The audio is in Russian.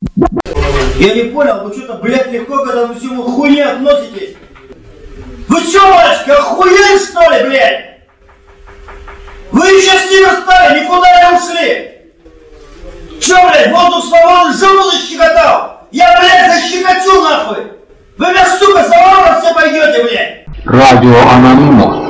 Я не понял, вы что-то, блядь, легко, когда вы всему хуйне относитесь. Вы что, мальчики, охуели, что ли, блядь? Вы еще с ними стали, никуда не ушли. Че, блядь, воздух свободы жену защекотал? Я, блядь, защекочу, нахуй. Вы меня, сука, за ворот все пойдете, блядь. Радио Анонимус.